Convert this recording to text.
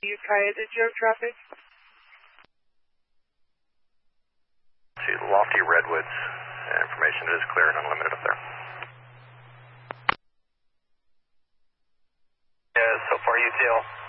Ukiah, did you have traffic? To Lofty Redwoods. Information is clear and unlimited up there. Yeah, so far UTL.